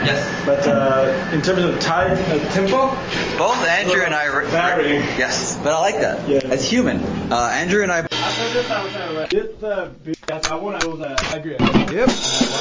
Yes. But in terms of time, tempo, both Andrew and I vary. Yes, but I like that. Yeah. As human, Andrew and I. I agree. Yep.